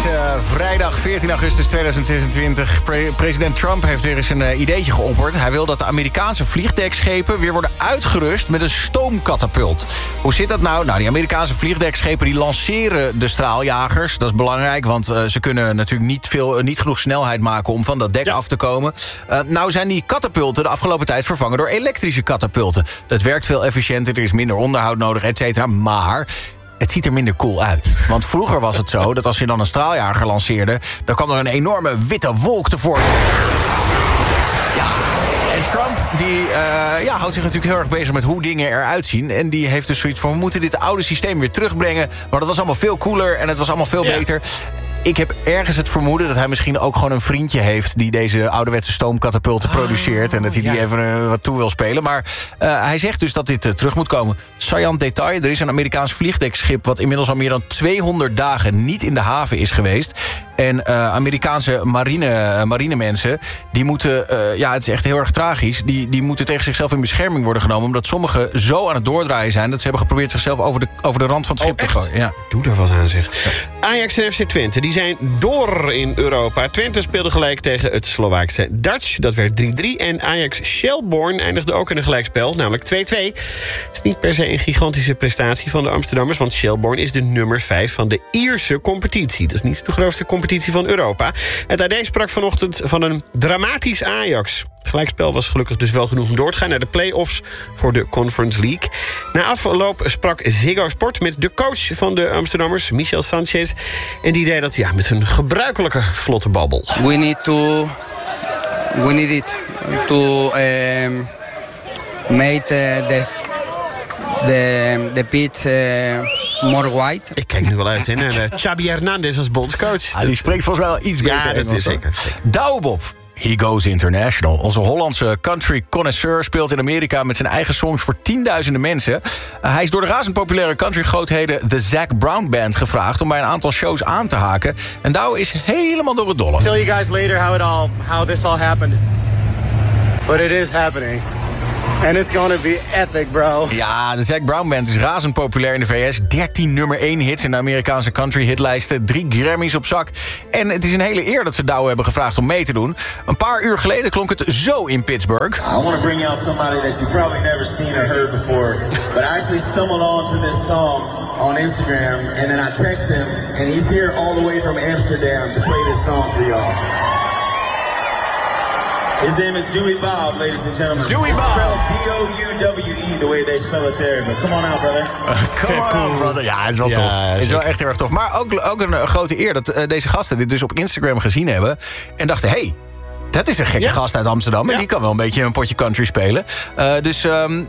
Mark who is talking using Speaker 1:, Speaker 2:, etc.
Speaker 1: Vrijdag 14 augustus 2026. President Trump heeft weer eens een ideetje geopperd. Hij wil dat de Amerikaanse vliegdekschepen weer worden uitgerust met een stoomkatapult. Hoe zit dat nou? Nou, die Amerikaanse vliegdekschepen die lanceren de straaljagers. Dat is belangrijk, want ze kunnen natuurlijk niet genoeg snelheid maken om van dat dek af te komen. Nou zijn die katapulten de afgelopen tijd vervangen door elektrische katapulten. Dat werkt veel efficiënter, er is minder onderhoud nodig, et cetera. Maar het ziet er minder cool uit. Want vroeger was het zo dat als je dan een straaljager lanceerde, dan kwam er een enorme witte wolk tevoorschijn. Ja. En Trump die houdt zich natuurlijk heel erg bezig met hoe dingen eruit zien. En die heeft dus zoiets van, we moeten dit oude systeem weer terugbrengen. Maar dat was allemaal veel cooler en het was allemaal veel beter. Ik heb ergens het vermoeden dat hij misschien ook gewoon een vriendje heeft die deze ouderwetse stoomkatapulten produceert. En dat hij die even wat toe wil spelen. Maar hij zegt dus dat dit terug moet komen. Saillant detail, er is een Amerikaans vliegdekschip wat inmiddels al meer dan 200 dagen niet in de haven is geweest. En Amerikaanse marinemensen, die moeten, het is echt heel erg tragisch, die moeten tegen zichzelf in bescherming worden genomen, omdat sommigen zo aan het doordraaien zijn dat ze hebben geprobeerd zichzelf over de rand van het schip te gooien. Ja.
Speaker 2: Doe er wat aan, zeg. Ajax en FC Twente, die zijn door in Europa. Twente speelde gelijk tegen het Slovaakse Dutch. Dat werd 3-3. En Ajax Shelbourne eindigde ook in een gelijkspel, namelijk 2-2. Het is niet per se een gigantische prestatie van de Amsterdammers, want Shelbourne is de nummer 5 van de Ierse competitie. Dat is niet de grootste competitie van Europa. Het AD sprak vanochtend van een dramatisch Ajax. Het gelijkspel was gelukkig dus wel genoeg om door te gaan naar de play-offs voor de Conference League. Na afloop sprak Ziggo Sport met de coach van de Amsterdammers, Michel Sanchez. En die deed dat met een gebruikelijke vlotte babbel.
Speaker 3: We need it to make the pitch more white.
Speaker 2: Ik kijk nu wel uit naar Xabi Hernandez als bondscoach.
Speaker 1: Ja, die spreekt volgens mij wel iets beter.
Speaker 2: Ja, dat is zeker.
Speaker 1: Douwebob. He Goes International. Onze Hollandse country connoisseur speelt in Amerika met zijn eigen songs voor tienduizenden mensen. Hij is door de razend populaire countrygrootheden The Zac Brown Band gevraagd om bij een aantal shows aan te haken. En Douw is helemaal door het dolle.
Speaker 4: Tell you guys later how this all happened. But it is happening. And it's gonna be epic, bro.
Speaker 1: Ja, de Zac Brown Band is razend populair in de VS. 13 nummer 1 hits in de Amerikaanse country hitlijsten. 3 Grammys op zak. En het is een hele eer dat ze Douwe hebben gevraagd om mee te doen. Een paar uur geleden klonk het zo in Pittsburgh.
Speaker 5: I want to bring out somebody that you probably never seen or heard before. But I actually stumbled onto this song on Instagram. And then I text him. And he's here all the way from Amsterdam to play this song for y'all. His name is Dewey Bob, ladies and gentlemen.
Speaker 1: Dewey Bob.
Speaker 5: Spelled D-O-U-W-E, the way they spell it there. But come on out, brother.
Speaker 1: Come on, brother. Ja, het is wel tof. Het is wel echt heel erg tof. Maar ook een grote eer dat deze gasten dit dus op Instagram gezien hebben. En dachten, hey, dat is een gekke gast uit Amsterdam. En die kan wel een beetje een potje country spelen.